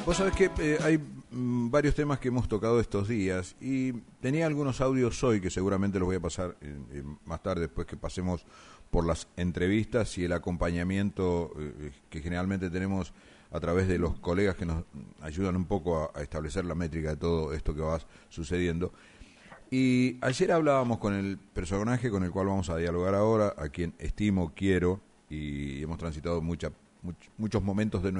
Vos sabés que hay varios temas que hemos tocado estos días y tenía algunos audios hoy que seguramente los voy a pasar más tarde, después que pasemos por las entrevistas y el acompañamiento que generalmente tenemos a través de los colegas que nos ayudan un poco a establecer la métrica de todo esto que va sucediendo. Y ayer hablábamos con el personaje con el cual vamos a dialogar ahora, a quien estimo, quiero, y hemos transitado muchos momentos de